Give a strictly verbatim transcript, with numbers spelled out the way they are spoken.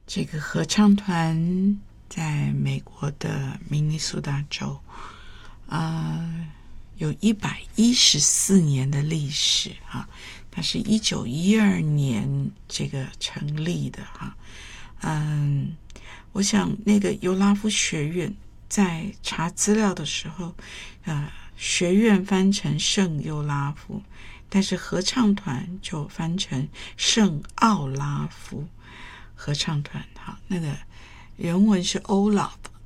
这个合唱团在美国的明尼苏达州，呃，有一百一十四年的历史哈，它是一九一二年这个成立的哈。嗯，我想那个尤拉夫学院在查资料的时候，呃，学院翻成圣尤拉夫，但是合唱团就翻成圣奥拉夫合唱团。好，那个原文是 Olaf